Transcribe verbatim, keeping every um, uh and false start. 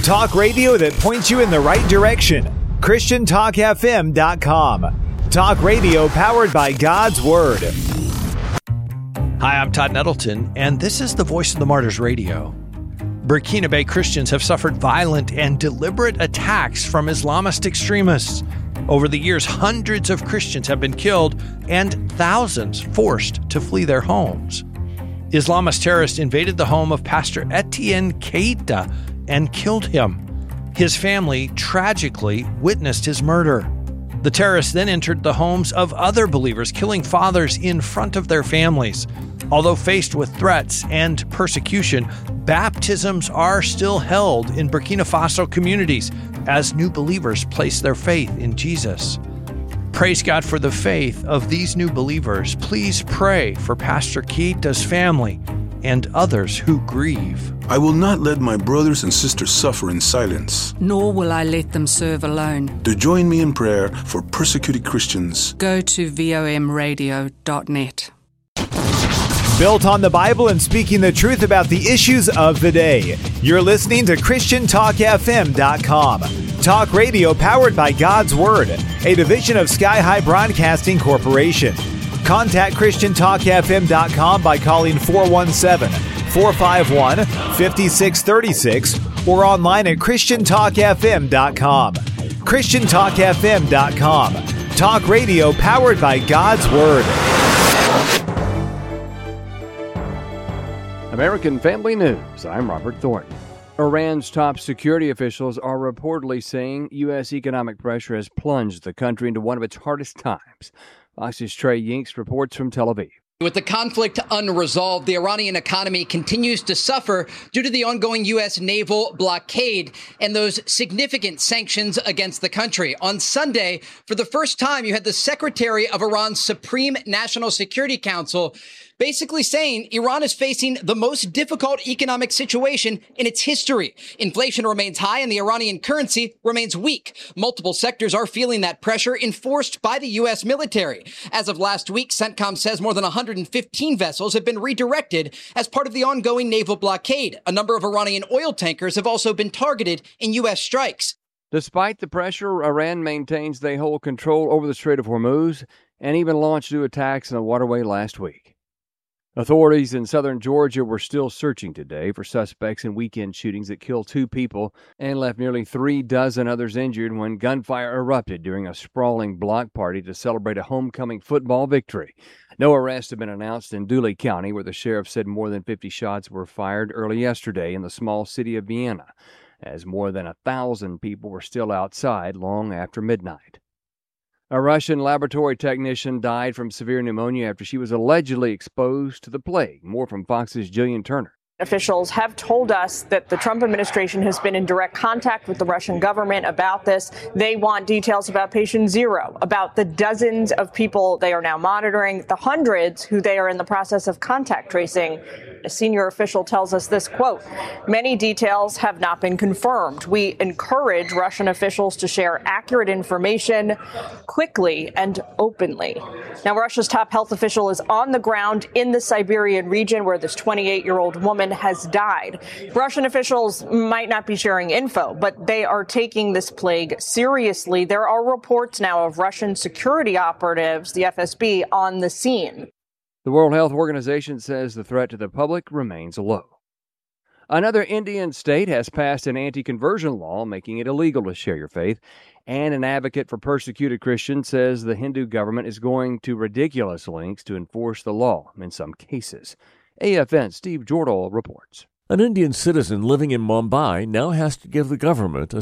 Talk radio that points you in the right direction. Christian Talk F M dot com. Talk radio powered by God's Word. Hi, I'm Todd Nettleton, and this is the Voice of the Martyrs Radio. Burkina Faso Christians have suffered violent and deliberate attacks from Islamist extremists. Over the years, hundreds of Christians have been killed and thousands forced to flee their homes. Islamist terrorists invaded the home of Pastor Etienne Keita and killed him. His family tragically witnessed his murder. The terrorists then entered the homes of other believers, killing fathers in front of their families. Although faced with threats and persecution, baptisms are still held in Burkina Faso communities as new believers place their faith in Jesus. Praise God for the faith of these new believers. Please pray for Pastor Keita's family and others who grieve. I will not let my brothers and sisters suffer in silence. Nor will I let them serve alone. To join me in prayer for persecuted Christians, go to vom radio dot net. Built on the Bible and speaking the truth about the issues of the day. You're listening to Christian Talk F M dot com. Talk radio powered by God's Word, a division of Sky High Broadcasting Corporation. Contact Christian Talk F M dot com by calling four one seven, four five one, five six three six or online at Christian Talk F M dot com. Christian Talk F M dot com. Talk radio powered by God's Word. American Family News, I'm Robert Thornton. Iran's top security officials are reportedly saying U S economic pressure has plunged the country into one of its hardest times. Fox's Trey Yinks reports from Tel Aviv. With the conflict unresolved, the Iranian economy continues to suffer due to the ongoing U S naval blockade and those significant sanctions against the country. On Sunday, for the first time, you had the Secretary of Iran's Supreme National Security Council basically saying Iran is facing the most difficult economic situation in its history. Inflation remains high and the Iranian currency remains weak. Multiple sectors are feeling that pressure enforced by the U S military. As of last week, CENTCOM says more than one hundred fifteen vessels have been redirected as part of the ongoing naval blockade. A number of Iranian oil tankers have also been targeted in U S strikes. Despite the pressure, Iran maintains they hold control over the Strait of Hormuz and even launched new attacks in the waterway last week. Authorities in southern Georgia were still searching today for suspects in weekend shootings that killed two people and left nearly three dozen others injured when gunfire erupted during a sprawling block party to celebrate a homecoming football victory. No arrests have been announced in Dooley County, where the sheriff said more than fifty shots were fired early yesterday in the small city of Vienna, as more than a thousand people were still outside long after midnight. A Russian laboratory technician died from severe pneumonia after she was allegedly exposed to the plague. More from Fox's Jillian Turner. Officials have told us that the Trump administration has been in direct contact with the Russian government about this. They want details about patient zero, about the dozens of people they are now monitoring, the hundreds who they are in the process of contact tracing. A senior official tells us this, quote, "Many details have not been confirmed. We encourage Russian officials to share accurate information quickly and openly." Now, Russia's top health official is on the ground in the Siberian region where this twenty-eight-year-old woman has died. Russian officials might not be sharing info, but they are taking this plague seriously. There are reports now of Russian security operatives, the F S B, on the scene. The World Health Organization says the threat to the public remains low. Another Indian state has passed an anti-conversion law making it illegal to share your faith, and an advocate for persecuted Christians says the Hindu government is going to ridiculous lengths to enforce the law in some cases. A F N's Steve Jordahl reports. An Indian citizen living in Mumbai now has to give the government a